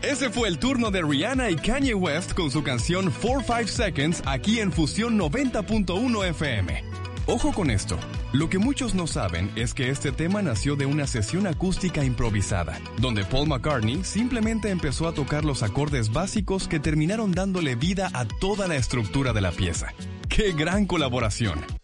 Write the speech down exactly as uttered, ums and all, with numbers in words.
Ese fue el turno de Rihanna y Kanye West con su canción four five seconds aquí en Fusión noventa punto uno F M. Ojo con esto. Lo que muchos no saben es que este tema nació de una sesión acústica improvisada, donde Paul McCartney simplemente empezó a tocar los acordes básicos que terminaron dándole vida a toda la estructura de la pieza. ¡Qué gran colaboración!